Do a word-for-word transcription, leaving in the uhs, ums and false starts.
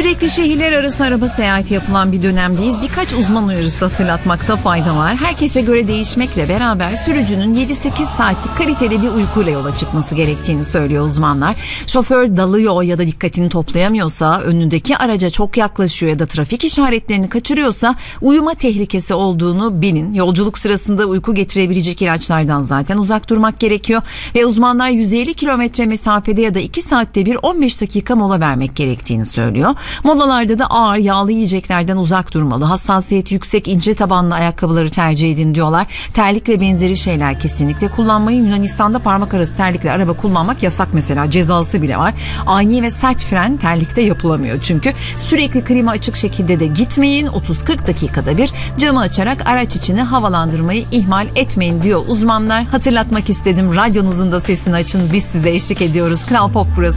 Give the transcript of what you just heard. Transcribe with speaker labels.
Speaker 1: Sürekli şehirler arası araba seyahati yapılan bir dönemdeyiz. Birkaç uzman uyarısı hatırlatmakta fayda var. Herkese göre değişmekle beraber sürücünün yedi sekiz saatlik kaliteli bir uykuyla yola çıkması gerektiğini söylüyor uzmanlar. Şoför dalıyor ya da dikkatini toplayamıyorsa, önündeki araca çok yaklaşıyor ya da trafik işaretlerini kaçırıyorsa uyuma tehlikesi olduğunu bilin. Yolculuk sırasında uyku getirebilecek ilaçlardan zaten uzak durmak gerekiyor ve uzmanlar yüz elli kilometre mesafede ya da iki saatte bir on beş dakika mola vermek gerektiğini söylüyor. Molalarda da ağır yağlı yiyeceklerden uzak durmalı. Hassasiyeti yüksek ince tabanlı ayakkabıları tercih edin diyorlar. Terlik ve benzeri şeyler kesinlikle kullanmayın. Yunanistan'da parmak arası terlikle araba kullanmak yasak mesela, cezası bile var. Ani ve sert fren terlikte yapılamıyor çünkü. Sürekli klima açık şekilde de gitmeyin. otuz kırk dakikada bir camı açarak araç içini havalandırmayı ihmal etmeyin diyor uzmanlar. Hatırlatmak istedim. Radyonuzun da sesini açın. Biz size eşlik ediyoruz. Kral Pop burası.